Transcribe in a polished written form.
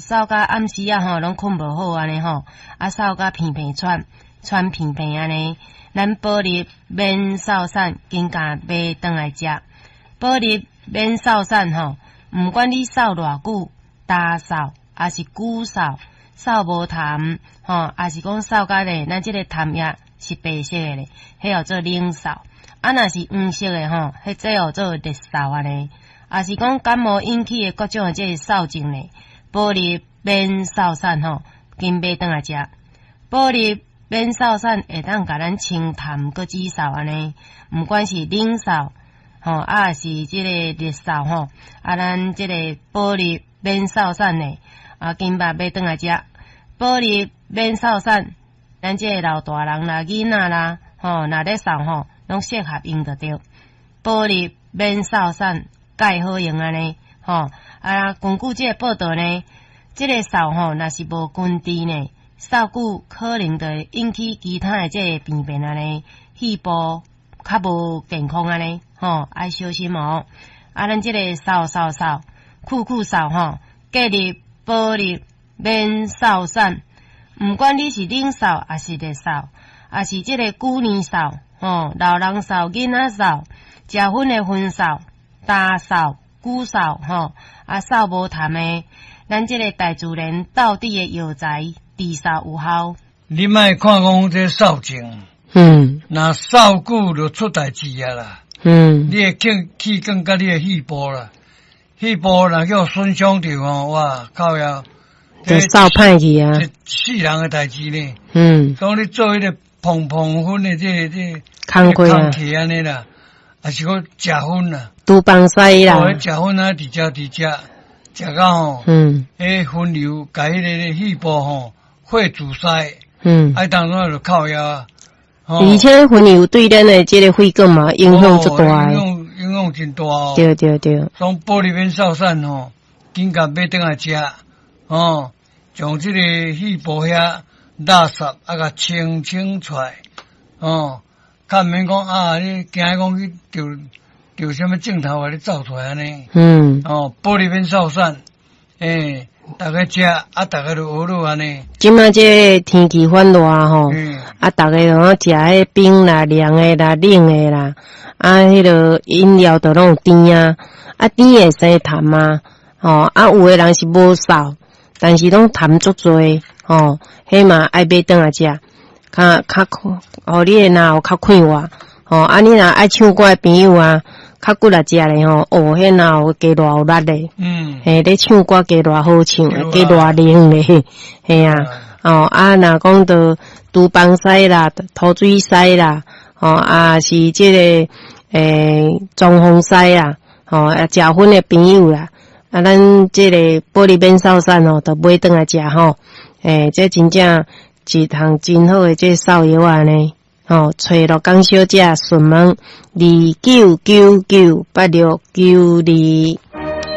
扫到暗时啊吼，拢困无好安尼吼，啊扫到片片喘片片安尼，咱保利免扫散，紧甲买转来食。保利免扫散吼，毋管你扫偌久，大扫还是久扫，扫无痰吼，还是讲扫甲咧，咱即个痰液是白色的咧，迄叫做冷扫。啊，若是黄色的吼，迄这叫做热扫安尼。也是讲感冒引起的各种的这个扫症咧，保利免扫散吼，紧买转来食。保利免扫散会当甲咱清痰搁止扫安尼，毋管是冷扫吼，啊是即个热扫吼，啊咱即个保利免扫散咧，啊紧把买转来食。保利免扫散，咱即个老大人啦、囡仔啦，吼，若咧扫吼，拢适合用得着。保利免扫散。介好用安尼，吼啊！根据这个报道呢，这个扫吼，若是无根治呢，扫久可能会引起其他的这个病变安尼，肺部较无健康安尼，吼爱小心哦。啊，咱这个扫扫吼，隔离保利免扫散，毋管你是冷扫还是热扫，还是这个久年扫，吼老人扫、囡仔扫、食薰的薰扫。大扫、久扫吼，啊扫无痰的，咱即个大自然道地的药材，治扫有效。 你莫看讲这扫症，若扫久就出代志啊啦。你的气管甲你的肺部啦，肺部若叫损伤着吼，哇靠呀！ 就扫歹去啊！ 死人的代志呢。当你做迄个碰粉的这工课啊， 安尼啦。还是讲食薰啦， 拄帮西啦， 食薰啊，直食到吼，迄分流，甲迄个肺部吼，血阻塞，爱当中就靠药啊。 而且分流对咱的这个肺管嘛影响足大的， 影响真大哦。 对。 从保利免扫散吼，紧甲买转来食，哦，将这个肺部遐垃圾啊甲清出来，哦。较毋免讲啊！你惊讲去着什么镜头啊？你走出来安尼。保利免扫散，大家食啊，大家就学落安尼。 即摆这天气反热吼，啊，大家拢食迄冰啦、凉的啦、冷的啦，啊，迄个饮料都拢有甜啊，啊，甜会生痰啊，吼，啊，有的人是无扫，但是拢痰足多，吼，迄嘛爱买转来食。较互你的脑较快活，吼！啊，你若爱唱歌的朋友啊，较骨力食咧吼，迄脑加偌有力咧，咧唱歌加偌好唱，加偌灵咧，嘿啊，啊，若讲到厨房西啦、土水西啦，啊是这个中风西啦，啊食薰的朋友啦，啊，咱这个保利免扫散吼，都买转来食吼，这真正。一项真好的这扫药啊呢，找罗江小姐询问29998692。